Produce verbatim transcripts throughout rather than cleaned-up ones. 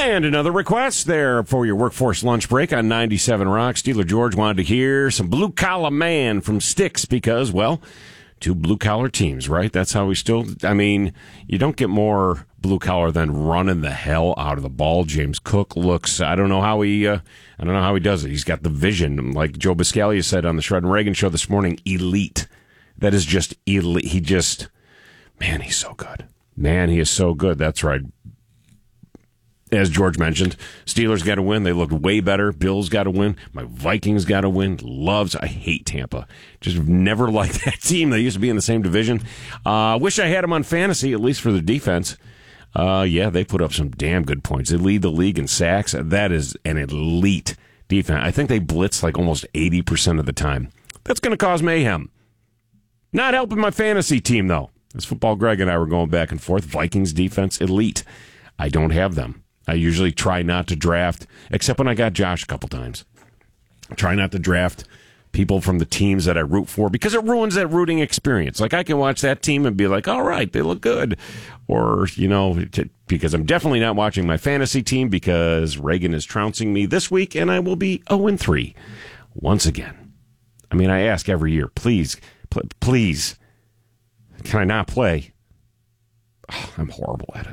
And another request there for your workforce lunch break on ninety-seven Rock. Steeler George wanted to hear some Blue Collar Man from Styx because, well, two blue-collar teams, right? That's how we still, I mean, you don't get more blue-collar than running the hell out of the ball. James Cook looks, I don't know how he, uh, I don't know how he does it. He's got the vision, like Joe Biscaglia said on the Shred and Reagan show this morning, elite. That is just elite. He just, man, he's so good. Man, he is so good. That's right. As George mentioned, Steelers got to win. They looked way better. Bills got to win. My Vikings got to win. Loves. I hate Tampa. Just never liked that team. They used to be in the same division. I uh, wish I had them on fantasy, at least for their defense. Uh, yeah, they put up some damn good points. They lead the league in sacks. That is an elite defense. I think they blitz like almost eighty percent of the time. That's going to cause mayhem. Not helping my fantasy team, though. As Football Greg and I were going back and forth, Vikings defense, elite. I don't have them. I usually try not to draft, except when I got Josh a couple times. I try not to draft people from the teams that I root for because it ruins that rooting experience. Like, I can watch that team and be like, all right, they look good. Or, you know, t- because I'm definitely not watching my fantasy team because Reagan is trouncing me this week, and I will be oh and three once again. I mean, I ask every year, please, pl- please, can I not play? Oh, I'm horrible at it.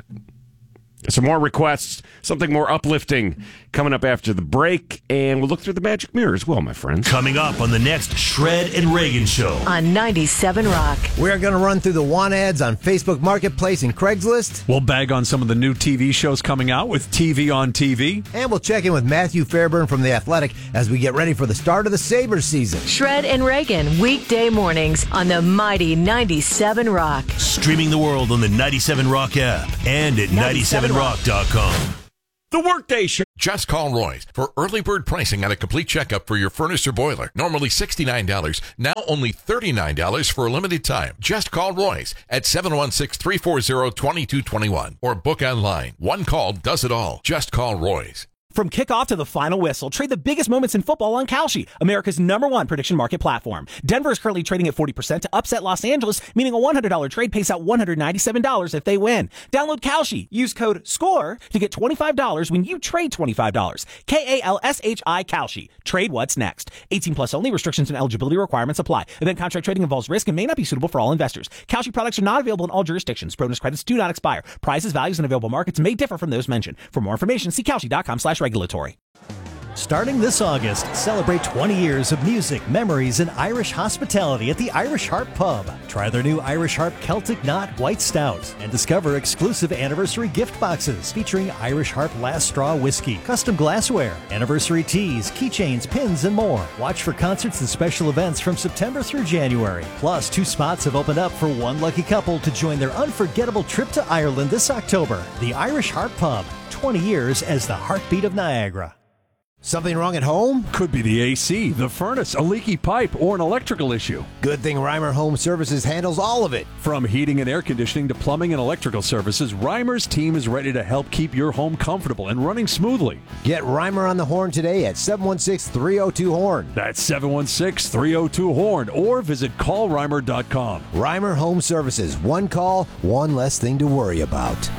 Some more requests, something more uplifting coming up after the break, and we'll look through the magic mirror as well, my friends. Coming up on the next Shred and Reagan Show on ninety-seven Rock. We are going to run through the want ads on Facebook Marketplace and Craigslist. We'll bag on some of the new T V shows coming out with T V on T V. And we'll check in with Matthew Fairburn from The Athletic as we get ready for the start of the Sabres season. Shred and Reagan, weekday mornings on the mighty ninety-seven Rock. Streaming the world on the ninety-seven Rock app and at ninety-seven rock dot com. The Workday Show. Just call Roy's for early bird pricing on a complete checkup for your furnace or boiler. Normally sixty-nine dollars, now only thirty-nine dollars for a limited time. Just call Roy's at seven one six, three four zero, two two two one or book online. One call does it all. Just call Roy's. From kickoff to the final whistle, trade the biggest moments in football on Kalshi, America's number one prediction market platform. Denver is currently trading at forty percent to upset Los Angeles, meaning a one hundred dollars trade pays out one hundred ninety-seven dollars if they win. Download Kalshi. Use code SCORE to get twenty-five dollars when you trade twenty-five dollars. K A L S H I Kalshi. Trade what's next. eighteen plus only. Restrictions and eligibility requirements apply. Event contract trading involves risk and may not be suitable for all investors. Kalshi products are not available in all jurisdictions. Bonus credits do not expire. Prices, values, and available markets may differ from those mentioned. For more information, see Kalshi dot com slash regulatory. Starting this August, celebrate twenty years of music, memories, and Irish hospitality at the Irish Harp Pub. Try their new Irish Harp Celtic Knot White Stout and discover exclusive anniversary gift boxes featuring Irish Harp Last Straw Whiskey, custom glassware, anniversary teas, keychains, pins, and more. Watch for concerts and special events from September through January. Plus, two spots have opened up for one lucky couple to join their unforgettable trip to Ireland this October. The Irish Harp Pub, twenty years as the heartbeat of Niagara. Something wrong at home? Could be the A C, the furnace, a leaky pipe, or an electrical issue. Good thing Reimer Home Services handles all of it. From heating and air conditioning to plumbing and electrical services, Reimer's team is ready to help keep your home comfortable and running smoothly. Get Reimer on the horn today at seven one six, three oh two, horn. That's seven one six, three oh two, horn, or visit call reimer dot com. Reimer Home Services. One call, one less thing to worry about.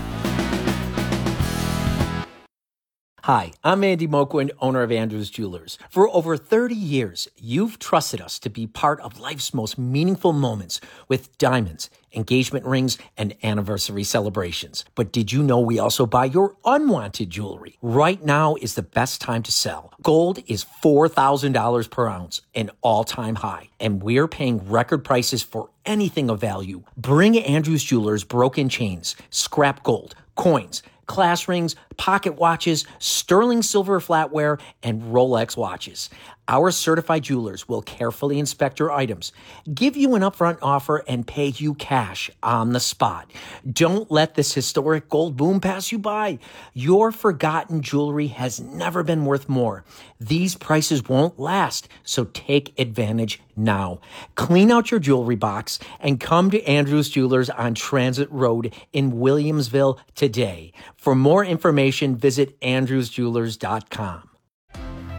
Hi, I'm Andy Moquin, owner of Andrews Jewelers. For over thirty years, you've trusted us to be part of life's most meaningful moments with diamonds, engagement rings, and anniversary celebrations. But did you know we also buy your unwanted jewelry? Right now is the best time to sell. Gold is four thousand dollars per ounce, an all-time high, and we're paying record prices for anything of value. Bring Andrews Jewelers broken chains, scrap gold, coins, class rings, pocket watches, sterling silver flatware, and Rolex watches. Our certified jewelers will carefully inspect your items, give you an upfront offer, and pay you cash on the spot. Don't let this historic gold boom pass you by. Your forgotten jewelry has never been worth more. These prices won't last, so take advantage now. Clean out your jewelry box and come to Andrews Jewelers on Transit Road in Williamsville today. For more information, visit andrews jewelers dot com.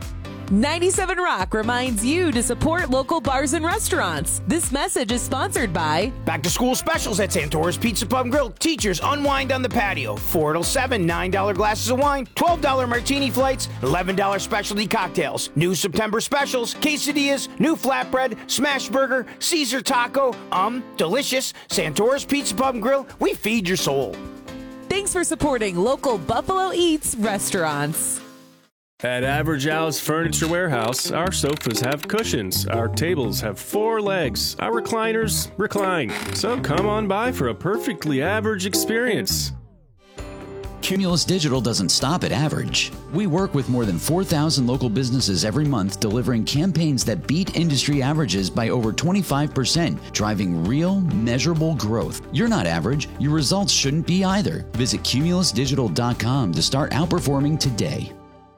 ninety-seven Rock reminds you to support local bars and restaurants. This message is sponsored by Back to school specials at Santora's Pizza Pub and Grill. Teachers unwind on the patio. four till seven, nine dollar glasses of wine, twelve dollar martini flights, eleven dollar specialty cocktails. New September specials, quesadillas, new flatbread, smash burger, Caesar taco. Um, delicious. Santora's Pizza Pub and Grill. We feed your soul. Thanks for supporting local Buffalo Eats restaurants. At Average Al's Furniture Warehouse, our sofas have cushions, our tables have four legs, our recliners recline. So come on by for a perfectly average experience. Cumulus Digital doesn't stop at average. We work with more than four thousand local businesses every month, delivering campaigns that beat industry averages by over twenty-five percent, driving real, measurable growth. You're not average. Your results shouldn't be either. Visit cumulus digital dot com to start outperforming today.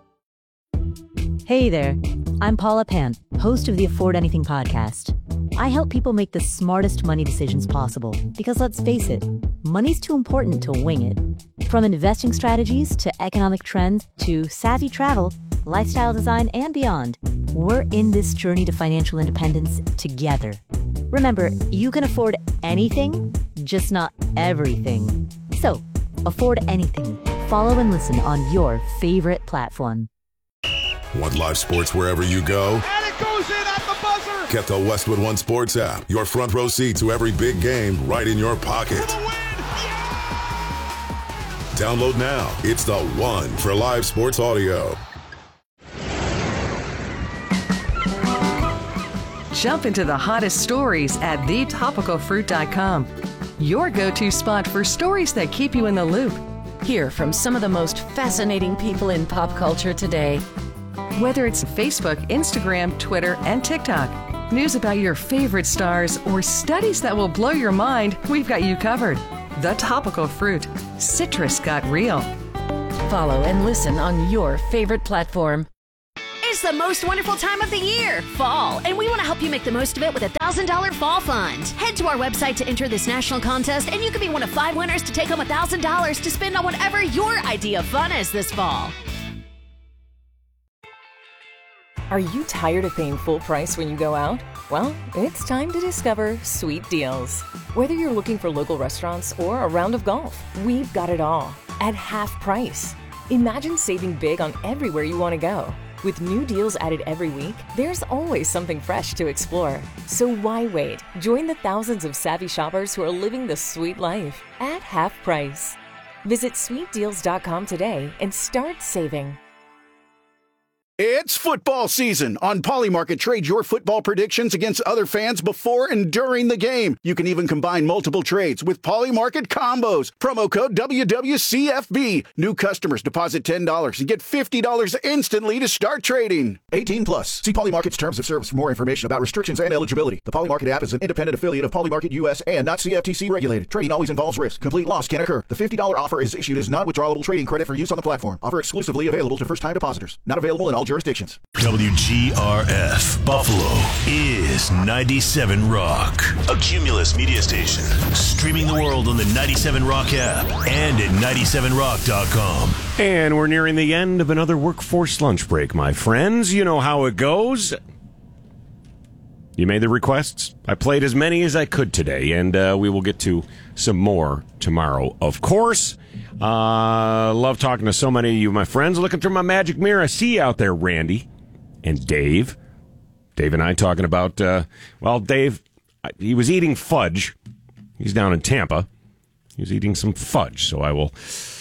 Hey there, I'm Paula Pant, host of the Afford Anything podcast. I help people make the smartest money decisions possible because, let's face it, money's too important to wing it. From investing strategies to economic trends to savvy travel, lifestyle design, and beyond, we're in this journey to financial independence together. Remember, you can afford anything, just not everything. So, afford anything. Follow and listen on your favorite platform. Want live sports wherever you go? And it goes in at the buzzer! Get the Westwood One Sports app. Your front row seat to every big game right in your pocket. For the win! Yeah! Download now. It's the one for live sports audio. Jump into the hottest stories at the topical fruit dot com. Your go-to spot for stories that keep you in the loop. Hear from some of the most fascinating people in pop culture today. Whether it's Facebook, Instagram, Twitter, and TikTok, news about your favorite stars, or studies that will blow your mind, we've got you covered. The Topical Fruit. Citrus got real. Follow and listen on your favorite platform. It's the most wonderful time of the year, fall, and we want to help you make the most of it with a one thousand dollars Fall Fund. Head to our website to enter this national contest, and you could be one of five winners to take home one thousand dollars to spend on whatever your idea of fun is this fall. Are you tired of paying full price when you go out? Well, it's time to discover Sweet Deals. Whether you're looking for local restaurants or a round of golf, we've got it all at half price. Imagine saving big on everywhere you want to go. With new deals added every week, there's always something fresh to explore. So why wait? Join the thousands of savvy shoppers who are living the sweet life at half price. Visit sweet deals dot com today and start saving. It's football season. On Polymarket, trade your football predictions against other fans before and during the game. You can even combine multiple trades with Polymarket combos. Promo code W W C F B. New customers deposit ten dollars and get fifty dollars instantly to start trading. eighteen plus. See Polymarket's terms of service for more information about restrictions and eligibility. The Polymarket app is an independent affiliate of Polymarket U S and not C F T C regulated. Trading always involves risk. Complete loss can occur. The fifty dollars offer is issued as non-withdrawable trading credit for use on the platform. Offer exclusively available to first-time depositors. Not available in all jurisdictions. W G R F Buffalo is ninety-seven Rock, a Cumulus media station. Streaming the world on the ninety-seven Rock app and at ninety-seven rock dot com. And we're nearing the end of another workforce lunch break, my friends. You know how it goes. You made the requests. I played as many as I could today, and uh, we will get to some more tomorrow, of course. Uh, love talking to so many of you, my friends. Looking through my magic mirror, I see you out there, Randy and Dave. Dave and I talking about, uh, well, Dave, he was eating fudge. He's down in Tampa. He was eating some fudge, so I will...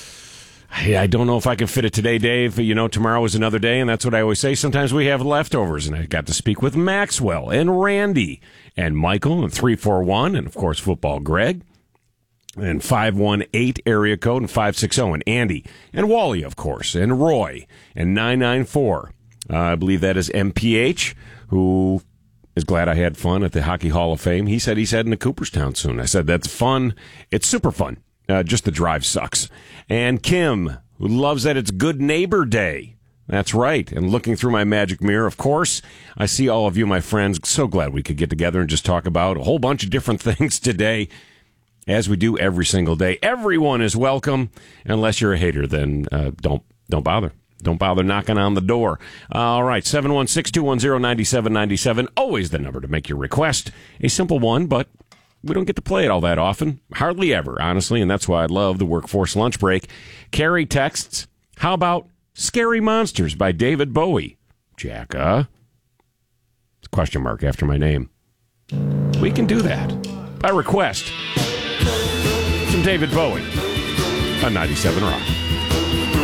I don't know if I can fit it today, Dave. You know, tomorrow is another day, and that's what I always say. Sometimes we have leftovers, and I got to speak with Maxwell and Randy and Michael and three four one, and, of course, Football Greg, and five one eight area code, and five six zero, and Andy, and Wally, of course, and Roy, and nine nine four. Uh, I believe that is M P H, who is glad I had fun at the Hockey Hall of Fame. He said he's heading to Cooperstown soon. I said, that's fun. It's super fun. Uh, just the drive sucks. And Kim, who loves that it's Good Neighbor Day. That's right. And looking through my magic mirror, of course, I see all of you, my friends. So glad we could get together and just talk about a whole bunch of different things today, as we do every single day. Everyone is welcome. Unless you're a hater, then uh, don't don't bother. Don't bother knocking on the door. All right, seven one six, two one zero, nine seven nine seven. Always the number to make your request. A simple one, but we don't get to play it all that often. Hardly ever, honestly, and that's why I love the Workforce Lunch Break. Carrie texts, how about Scary Monsters by David Bowie? Jacka. It's a question mark after my name. We can do that. By request. From David Bowie on ninety-seven Rock.